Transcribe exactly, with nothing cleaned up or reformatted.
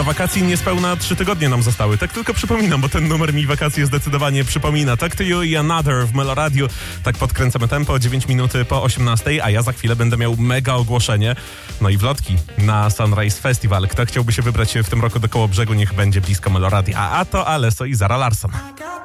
Do wakacji niespełna trzy tygodnie nam zostały. Tak tylko przypominam, bo ten numer mi wakacje zdecydowanie przypomina. Talk to You i Another w Meloradiu. Tak podkręcamy tempo, dziewięć minut po osiemnastej, a ja za chwilę będę miał mega ogłoszenie. No i wlotki na Sunrise Festival. Kto chciałby się wybrać w tym roku do Kołobrzegu, niech będzie blisko Meloradia. A to Alesso i Zara Larsson.